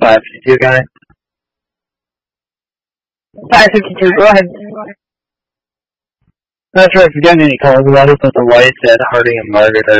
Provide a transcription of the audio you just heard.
552 guy. 552, go ahead. Not sure if you've gotten any calls about it, but the lights at Harding and Margaret are